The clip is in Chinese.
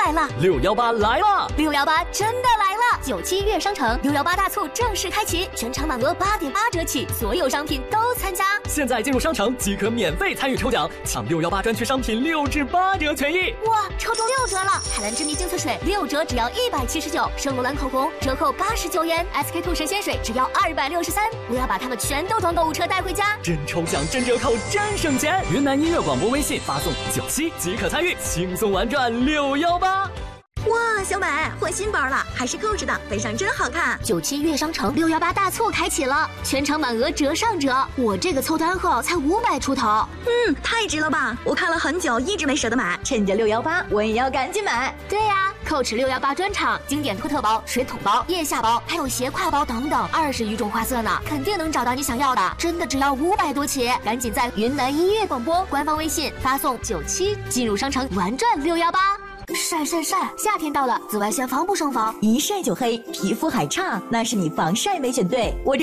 来了 ！618来了 ！618真的来了！97月商城618大促正式开启，全场满额8.8折起，所有商品都参加。 现在进入商城即可免费参与抽奖，抢618专区商品6至8折权益！ 哇，抽中6折了！海蓝之谜精粹水6折只要179，圣罗兰口红折扣89元，SK2神仙水只要263。我要把它们全都装购物车带回家， 真抽奖真折扣真省钱！云南音乐广播微信发送97即可参与，轻松玩转618。 哇，小美换新包了，还是Coach的，背上真好看。 97月商城618大促开启了，全场满额折上折，我这个凑单后才500出头。 太值了吧！我看了很久，一直没舍得买，趁着618，我也要赶紧买。 对呀，Coach 618专场，经典托特包、水桶包、腋下包，还有斜挎包等等，20余种花色呢，肯定能找到你想要的。真的只要500多起，赶紧在云南音乐广播官方微信发送97，进入商城玩转618。晒，夏天到了，紫外线防不胜防， 一晒就黑，皮肤还差，那是你防晒没选对。我这